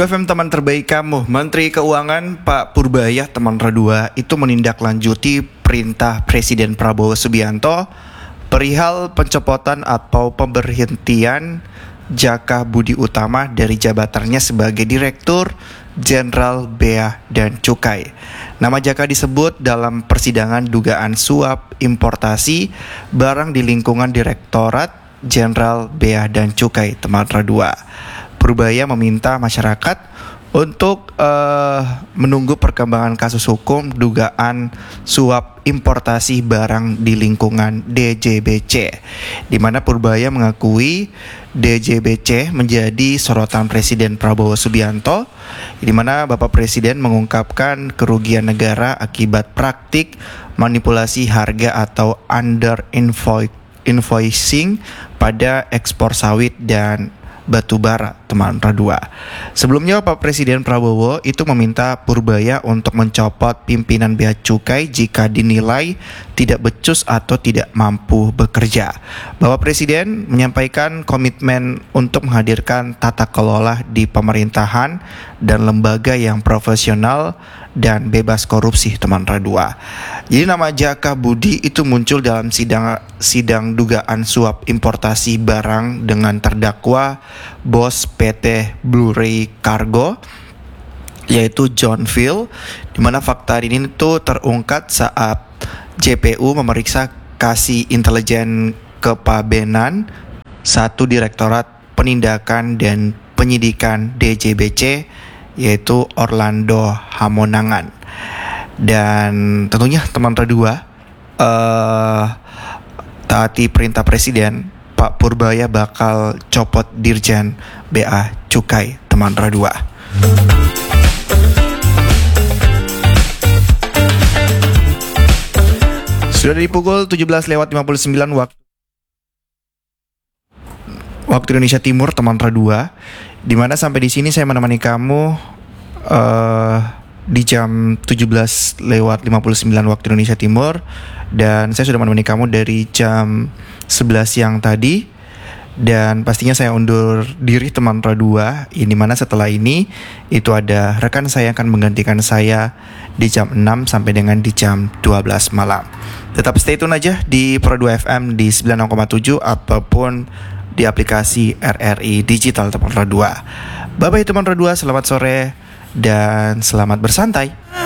Pro 2 FM teman terbaik kamu. Menteri Keuangan Pak Purbaya teman Pro 2 itu menindaklanjuti perintah Presiden Prabowo Subianto perihal pencopotan atau pemberhentian Jaka Budi Utama dari jabatannya sebagai Direktur Jenderal Bea dan Cukai. Nama Jaka disebut dalam persidangan dugaan suap importasi barang di lingkungan Direktorat Jenderal Bea dan Cukai teman Pro 2. Purbaya meminta masyarakat untuk menunggu perkembangan kasus hukum dugaan suap importasi barang di lingkungan DJBC, di mana Purbaya mengakui DJBC menjadi sorotan Presiden Prabowo Subianto, di mana Bapak Presiden mengungkapkan kerugian negara akibat praktik manipulasi harga atau under invoicing pada ekspor sawit dan batu bara teman Pro 2. Sebelumnya Pak Presiden Prabowo itu meminta Purbaya untuk mencopot pimpinan Bea Cukai jika dinilai tidak becus atau tidak mampu bekerja. Bapak Presiden menyampaikan komitmen untuk menghadirkan tata kelola di pemerintahan dan lembaga yang profesional dan bebas korupsi teman Pro 2. Jadi nama Jaka Budi itu muncul dalam sidang dugaan suap importasi barang dengan terdakwa bos PT Blue Ray Cargo yaitu John Phil, di mana fakta ini tuh terungkap saat JPU memeriksa kasih intelijen Kepabeanan 1 Direktorat Penindakan dan Penyidikan DJBC yaitu Orlando Hamonangan. Dan tentunya teman Pro 2 taati perintah Presiden, Pak Purbaya bakal copot Dirjen Bea Cukai teman Pro 2. Sudah di pukul 17:59 waktu Indonesia Timur teman Pro 2, di mana sampai di sini saya menemani kamu di jam 17:59 waktu Indonesia Timur, dan saya sudah menemani kamu dari jam 11 siang tadi. Dan pastinya saya undur diri teman Pro 2, ini mana setelah ini itu ada rekan saya yang akan menggantikan saya di jam 6 sampai dengan di jam 12 malam. Tetap stay tune aja di Pro 2 FM di 96,7 ataupun di aplikasi RRI Digital teman Pro 2. Bye bye teman Pro 2, selamat sore dan selamat bersantai.